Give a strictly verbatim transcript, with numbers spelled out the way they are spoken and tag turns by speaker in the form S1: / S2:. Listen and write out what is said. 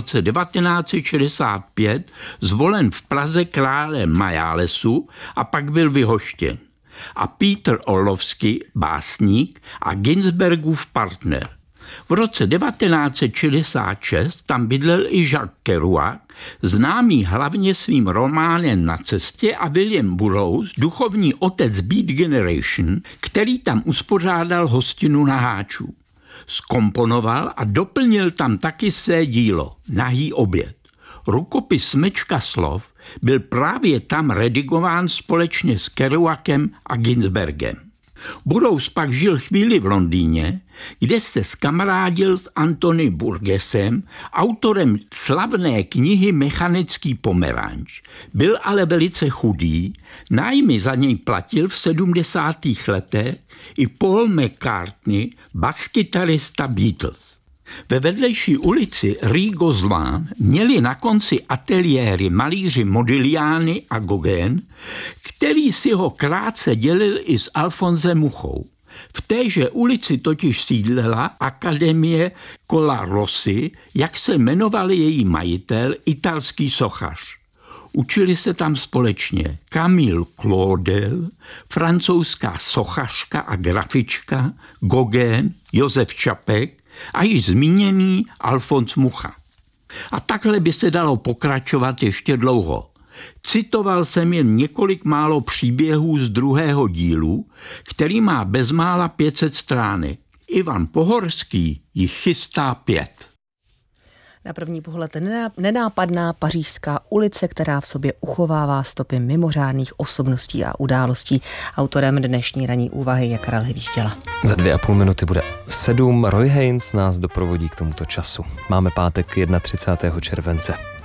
S1: roce devatenáct set šedesát pět zvolen v Praze králem Majálesu a pak byl vyhoštěn. A Peter Orlovsky, básník a Ginsbergův partner. V roce devatenáct set šedesát šest tam bydlel i Jacques Kerouac, známý hlavně svým románem Na cestě, a William Burroughs, duchovní otec Beat Generation, který tam uspořádal hostinu na Háčů. Zkomponoval a doplnil tam taky své dílo Nahý oběd. Rukopis Smečka slov byl právě tam redigován společně s Kerouacem a Ginsbergem. Burroughs pak žil chvíli v Londýně, kde se skamarádil s Anthony Burgessem, autorem slavné knihy Mechanický pomeranč. Byl ale velice chudý, nájmy za něj platil v sedmdesátých letech i Paul McCartney, baskytarista Beatles. Ve vedlejší ulici Rue Gozlin měli na konci ateliéry malíři Modigliani a Gauguin, který si ho krátce dělil i s Alfonsem Muchou. V téže ulici totiž sídlela Akademie Colarossi, jak se jmenoval její majitel, italský sochař. Učili se tam společně Camille Claudel, francouzská sochařka a grafička, Gauguin, Josef Čapek a již zmíněný Alfons Mucha. A takhle by se dalo pokračovat ještě dlouho. Citoval jsem jen několik málo příběhů z druhého dílu, který má bezmála pět set stránek. Ivan Pohorský jich chystá pět.
S2: Na první pohled nenápadná pařížská ulice, která v sobě uchovává stopy mimořádných osobností a událostí. Autorem dnešní ranní úvahy je Karel Hvížděla.
S3: Za dvě a půl minuty bude sedm. Roy Haynes nás doprovodí k tomuto času. Máme pátek třicátého prvního července.